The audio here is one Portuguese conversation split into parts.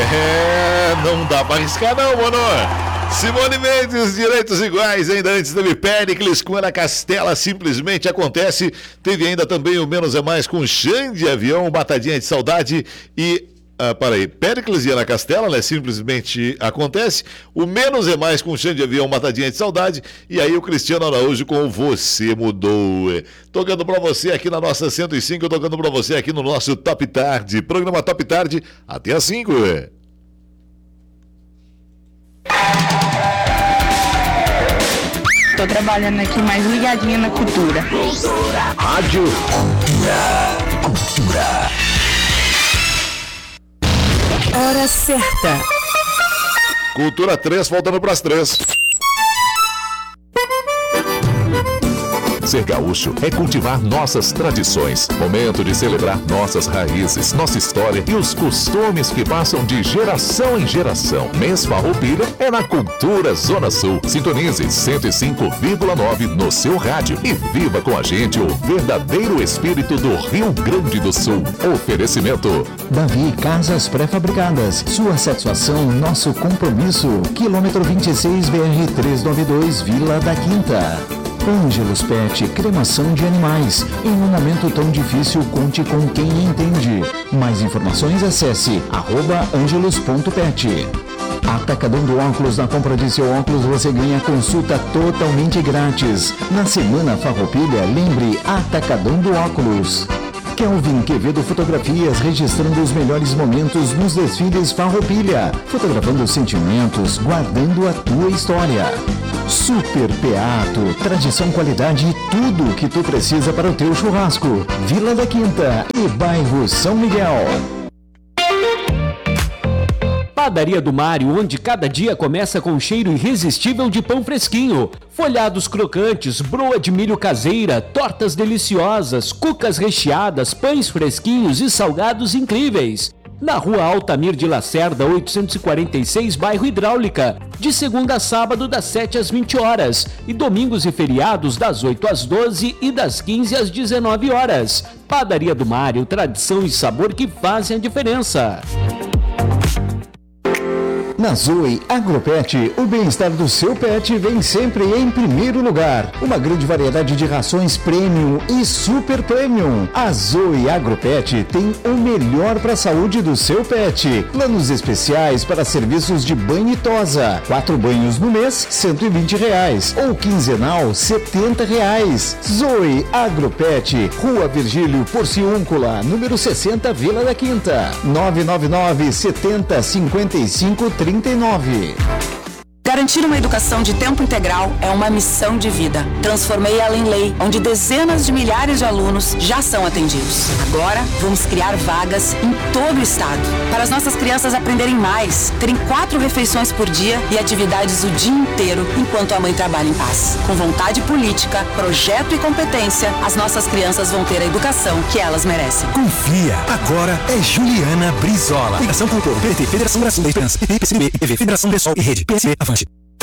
Não dá pra arriscar não, mano. Simone Mendes, direitos iguais, ainda antes teve Péricles com Ana Castela, simplesmente acontece. Teve ainda também o Menos é Mais com Xande Avião, Batadinha de Saudade e... Péricles e Ana Castela, né? Simplesmente acontece. O Menos é Mais com Xande Avião, Matadinha de Saudade. E aí o Cristiano Araújo com Você Mudou. Tocando pra você aqui na nossa 105, tocando pra você aqui no nosso Top Tarde. Programa Top Tarde até às 5. Tô trabalhando aqui mais ligadinha na cultura. Rádio Cultura. Hora certa. Cultura 3, faltando pras 3. Ser gaúcho é cultivar nossas tradições. Momento de celebrar nossas raízes, nossa história e os costumes que passam de geração em geração. Mês Farroupilha é na Cultura Zona Sul. Sintonize 105,9 no seu rádio e viva com a gente o verdadeiro espírito do Rio Grande do Sul. Oferecimento Davi Casas Pré-Fabricadas. Sua satisfação, nosso compromisso. Quilômetro 26 BR 392, Vila da Quinta. Ângelos Pet, cremação de animais. Em um momento tão difícil, conte com quem entende. Mais informações, acesse @angelos.pet. Atacadão do Óculos. Na compra de seu óculos você ganha consulta totalmente grátis. Na Semana Farroupilha, lembre Atacadão do Óculos. Kelvin Quevedo Fotografias, registrando os melhores momentos nos desfiles Farroupilha, fotografando os sentimentos, guardando a tua história. Super Peato, tradição, qualidade e tudo que tu precisa para o teu churrasco. Vila da Quinta e bairro São Miguel. Padaria do Mário, onde cada dia começa com um cheiro irresistível de pão fresquinho, folhados crocantes, broa de milho caseira, tortas deliciosas, cucas recheadas, pães fresquinhos e salgados incríveis. Na Rua Altamir de Lacerda, 846, bairro Hidráulica, de segunda a sábado das 7 às 20 horas e domingos e feriados das 8 às 12 e das 15 às 19 horas. Padaria do Mário, tradição e sabor que fazem a diferença. Na Zoe Agropet, o bem-estar do seu pet vem sempre em primeiro lugar. Uma grande variedade de rações premium e super premium. A Zoe Agropet tem o melhor para a saúde do seu pet. Planos especiais para serviços de banho e tosa. 4 banhos no mês, R$120. Ou quinzenal, R$70. Zoe Agropet, Rua Virgílio Porciúncula, número 60, Vila da Quinta. 999 70 55 39. Garantir uma educação de tempo integral é uma missão de vida. Transformei ela em lei, onde dezenas de milhares de alunos já são atendidos. Agora, vamos criar vagas em todo o estado, para as nossas crianças aprenderem mais, terem 4 refeições por dia e atividades o dia inteiro, enquanto a mãe trabalha em paz. Com vontade política, projeto e competência, as nossas crianças vão ter a educação que elas merecem. Confia, agora é Juliana Brizola. Ligação com o PT, Federação Brasil da Esperança, PCB, TV, Federação Pessoal e Rede, PSB, Avante.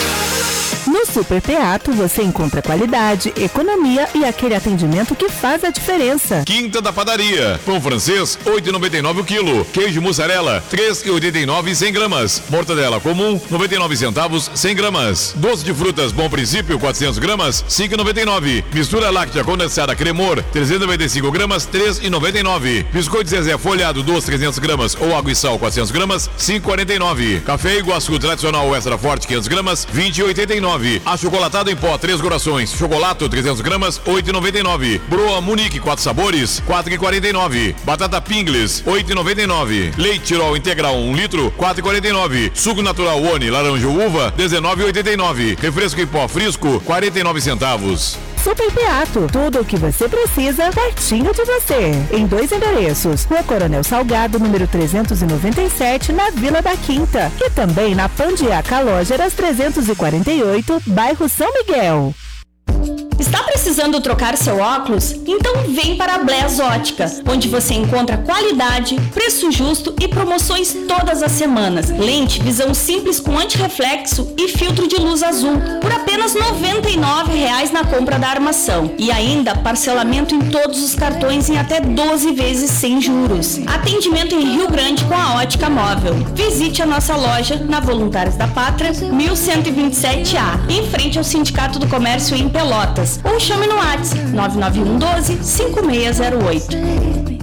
No Super Teatro você encontra qualidade, economia e aquele atendimento que faz a diferença. Quinta da Padaria. Pão francês, R$ 8,99 o quilo. Queijo mussarela, R$ 3,89 100 gramas. Mortadela comum, 99 centavos 100 gramas. Doce de frutas Bom Princípio, 400 gramas, R$ 5,99. Mistura láctea condensada Cremor, 395 gramas, R$ 3,99. Biscoito Zezé folhado doce, 300 gramas ou água e sal, 400 gramas, R$ 5,49. Café Iguaçu tradicional extra forte, 500 gramas, R$ 20,89. Achocolatado em pó, 3 corações. Chocolato, 300 gramas, R$ 8,99. Broa Munique, 4 sabores, R$ 4,49. Batata Pingles, R$ 8,99. Leite Tirol integral, 1 litro, R$ 4,49. Suco natural Oni, laranja ou uva, R$ 19,89. Refresco em pó Frisco, 49 centavos. Super Teatro, tudo o que você precisa pertinho de você. Em 2 endereços, Rua Coronel Salgado, número 397, na Vila da Quinta. E também na Pandiaca Lógeras 348, bairro São Miguel. Está precisando Precisando trocar seu óculos? Então vem para a Bless Ótica, onde você encontra qualidade, preço justo e promoções todas as semanas. Lente visão simples com antirreflexo e filtro de luz azul por apenas R$ 99,00 na compra da armação. E ainda parcelamento em todos os cartões em até 12 vezes sem juros. Atendimento em Rio Grande com a Ótica Móvel. Visite a nossa loja na Voluntários da Pátria, 1127A, em frente ao Sindicato do Comércio em Pelotas. Ou chame no WhatsApp 991 12 5608.